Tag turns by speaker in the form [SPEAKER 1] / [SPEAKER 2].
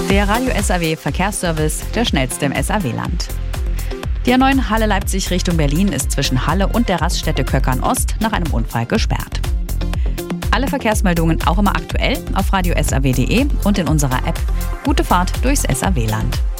[SPEAKER 1] Der Radio SAW Verkehrsservice, der schnellste im SAW-Land. Die A9 Halle Leipzig Richtung Berlin ist zwischen Halle und der Raststätte Köckern Ost nach einem Unfall gesperrt. Alle Verkehrsmeldungen auch immer aktuell auf radiosaw.de und in unserer App. Gute Fahrt durchs SAW-Land.